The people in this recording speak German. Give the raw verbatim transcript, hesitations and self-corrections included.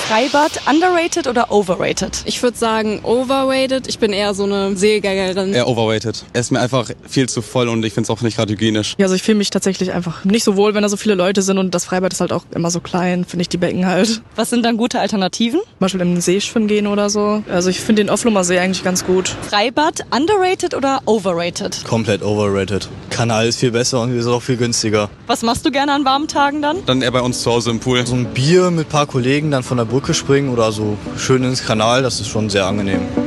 Freibad underrated oder overrated? Ich würde sagen overrated. Ich bin eher so eine Seegängerin. Eher overrated. Er ist mir einfach viel zu voll und ich finde es auch nicht gerade hygienisch. Ja, also ich fühle mich tatsächlich einfach nicht so wohl, wenn da so viele Leute sind und das Freibad ist halt auch immer so klein, finde ich die Becken halt. Was sind dann gute Alternativen? Zum Beispiel im See schwimmen gehen oder so. Also ich finde den Offlumer See eigentlich ganz gut. Freibad underrated oder overrated? Komplett overrated. Kanal ist viel besser und ist auch viel günstiger. Was machst du gerne an warmen Tagen dann? Dann eher bei uns zu Hause im Pool. So ein Bier mit ein paar Kollegen, dann von der Brücke springen oder so schön ins Kanal, das ist schon sehr angenehm.